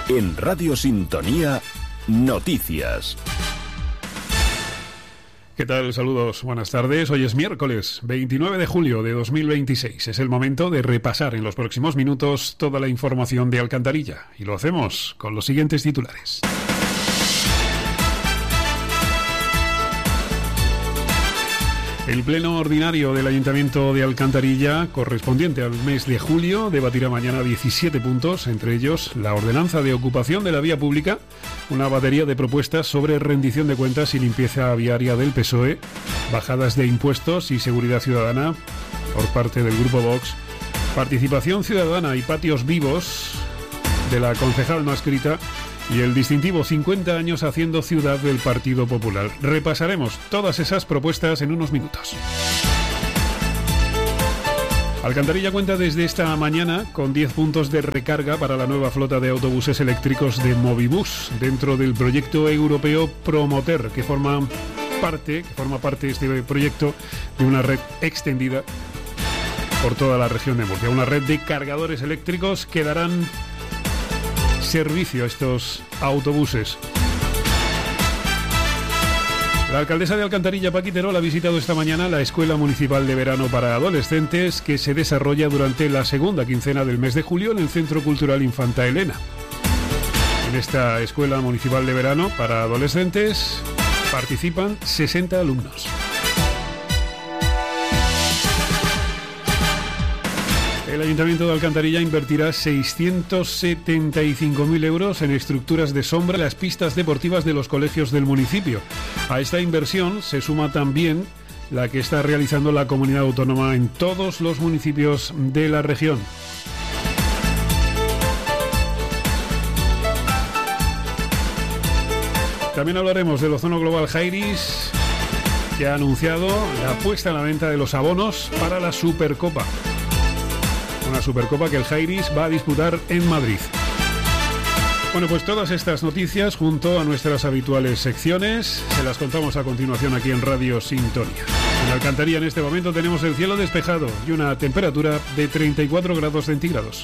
En Radio Sintonía, noticias. ¿Qué tal? Saludos, buenas tardes. Hoy es miércoles 29 de julio de 2026. Es el momento de repasar en los próximos minutos toda la información de Alcantarilla. Y lo hacemos con los siguientes titulares. El pleno ordinario del Ayuntamiento de Alcantarilla, correspondiente al mes de julio, debatirá mañana 17 puntos, entre ellos la ordenanza de ocupación de la vía pública, una batería de propuestas sobre rendición de cuentas y limpieza viaria del PSOE, bajadas de impuestos y seguridad ciudadana por parte del Grupo Vox, participación ciudadana y patios vivos de la concejal no adscrita y el distintivo 50 años haciendo ciudad del Partido Popular. Repasaremos todas esas propuestas en unos minutos. Alcantarilla cuenta desde esta mañana con 10 puntos de recarga para la nueva flota de autobuses eléctricos de Movibus dentro del proyecto europeo Promoter, que forma parte este proyecto de una red extendida por toda la región de Murcia. Una red de cargadores eléctricos que darán servicio a estos autobuses. La alcaldesa de Alcantarilla, Paqui Terol, ha visitado esta mañana la Escuela Municipal de Verano para Adolescentes que se desarrolla durante la segunda quincena del mes de julio en el Centro Cultural Infanta Elena. En esta Escuela Municipal de Verano para Adolescentes participan 60 alumnos. El Ayuntamiento de Alcantarilla invertirá 675.000 euros en estructuras de sombra en las pistas deportivas de los colegios del municipio. A esta inversión se suma también la que está realizando la comunidad autónoma en todos los municipios de la región. También hablaremos del Ozono Global Jairis, que ha anunciado la puesta en la venta de los abonos para la Supercopa. Una Supercopa que el Jairis va a disputar en Madrid. Bueno, pues todas estas noticias junto a nuestras habituales secciones se las contamos a continuación aquí en Radio Sintonía. En Alcantarilla en este momento tenemos el cielo despejado y una temperatura de 34 grados centígrados.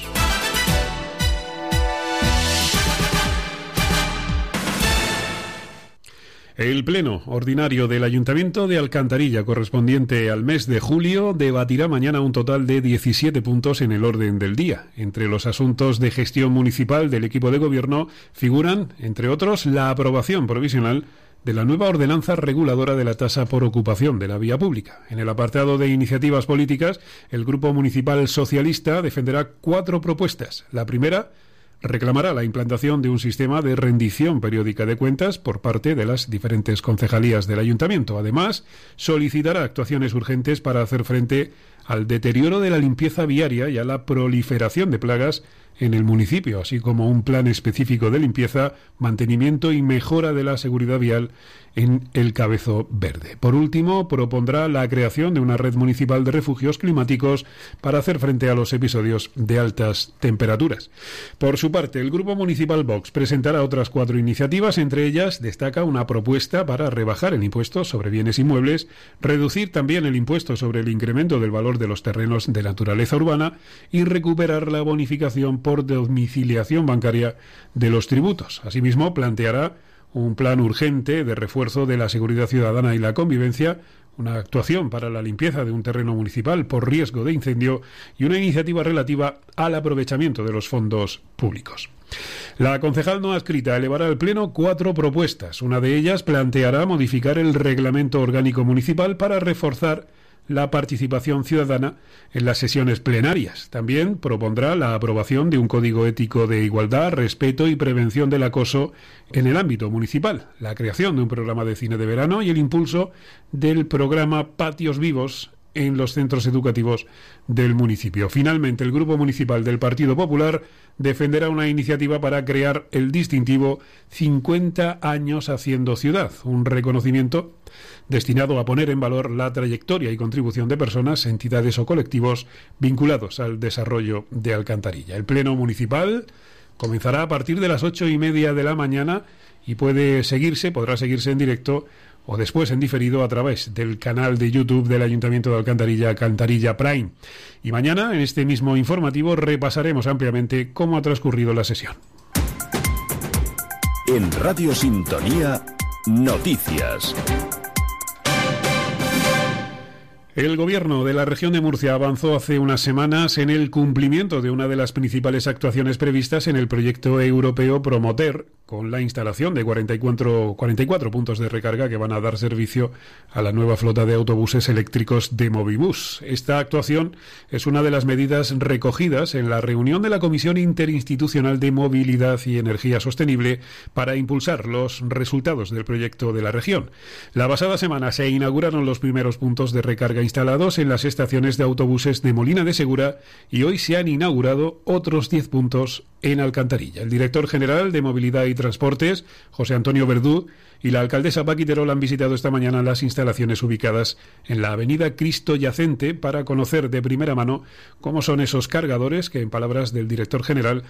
El pleno ordinario del Ayuntamiento de Alcantarilla, correspondiente al mes de julio, debatirá mañana un total de 17 puntos en el orden del día. Entre los asuntos de gestión municipal del equipo de gobierno figuran, entre otros, la aprobación provisional de la nueva ordenanza reguladora de la tasa por ocupación de la vía pública. En el apartado de iniciativas políticas, el Grupo Municipal Socialista defenderá 4 propuestas. La primera reclamará la implantación de un sistema de rendición periódica de cuentas por parte de las diferentes concejalías del Ayuntamiento. Además, solicitará actuaciones urgentes para hacer frente al deterioro de la limpieza viaria y a la proliferación de plagas en el municipio, así como un plan específico de limpieza, mantenimiento y mejora de la seguridad vial en el Cabezo Verde. Por último, propondrá la creación de una red municipal de refugios climáticos para hacer frente a los episodios de altas temperaturas. Por su parte, el Grupo Municipal Vox presentará otras 4 iniciativas. Entre ellas destaca una propuesta para rebajar el impuesto sobre bienes inmuebles, reducir también el impuesto sobre el incremento del valor de los terrenos de naturaleza urbana y recuperar la bonificación por domiciliación bancaria de los tributos. Asimismo, planteará un plan urgente de refuerzo de la seguridad ciudadana y la convivencia, una actuación para la limpieza de un terreno municipal por riesgo de incendio y una iniciativa relativa al aprovechamiento de los fondos públicos. La concejal no adscrita elevará al Pleno 4 propuestas. Una de ellas planteará modificar el reglamento orgánico municipal para reforzar la participación ciudadana en las sesiones plenarias. También propondrá la aprobación de un código ético de igualdad, respeto y prevención del acoso en el ámbito municipal, la creación de un programa de cine de verano y el impulso del programa Patios Vivos en los centros educativos del municipio. Finalmente, el Grupo Municipal del Partido Popular defenderá una iniciativa para crear el distintivo 50 años haciendo ciudad, un reconocimiento destinado a poner en valor la trayectoria y contribución de personas, entidades o colectivos vinculados al desarrollo de Alcantarilla. El Pleno Municipal comenzará a partir de las 8:30 de la mañana y podrá seguirse en directo o después en diferido a través del canal de YouTube del Ayuntamiento de Alcantarilla, Alcantarilla Prime. Y mañana, en este mismo informativo, repasaremos ampliamente cómo ha transcurrido la sesión. En Radio Sintonía, noticias. El gobierno de la región de Murcia avanzó hace unas semanas en el cumplimiento de una de las principales actuaciones previstas en el proyecto europeo Promoter, con la instalación de 44 puntos de recarga que van a dar servicio a la nueva flota de autobuses eléctricos de Movibus. Esta actuación es una de las medidas recogidas en la reunión de la Comisión Interinstitucional de Movilidad y Energía Sostenible para impulsar los resultados del proyecto de la región. La pasada semana se inauguraron los primeros puntos de recarga instalados en las estaciones de autobuses de Molina de Segura y hoy se han inaugurado otros 10 puntos en Alcantarilla. El director general de Movilidad y Transportes, José Antonio Verdú, y la alcaldesa Paqui Terol han visitado esta mañana las instalaciones ubicadas en la avenida Cristo Yacente para conocer de primera mano cómo son esos cargadores que, en palabras del director general,